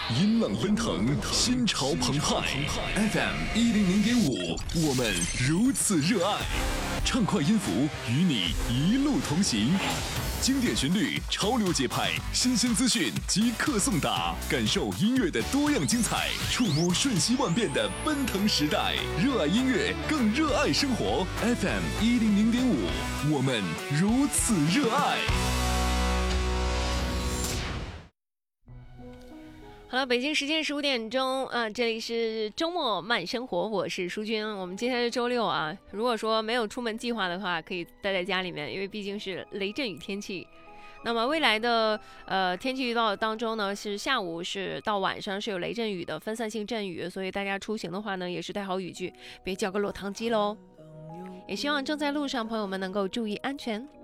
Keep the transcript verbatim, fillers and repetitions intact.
音浪奔腾，心潮澎湃。F M 一零零点五，我们如此热爱。畅快音符与你一路同行，经典旋律，潮流节拍，新鲜资讯即刻送达，感受音乐的多样精彩，触摸瞬息万变的奔腾时代。热爱音乐，更热爱生活。F M 一零零点五，我们如此热爱。 好了，北京时间十五点钟啊、呃，这里是周末慢生活，我是淑君。我们今天是周六啊，如果说没有出门计划的话，可以待在家里面，因为毕竟是雷阵雨天气。那么未来的呃天气预报当中呢，是下午是到晚上是有雷阵雨的分散性阵雨，所以大家出行的话呢，也是带好雨具，别叫个落汤鸡喽。也希望正在路上朋友们能够注意安全。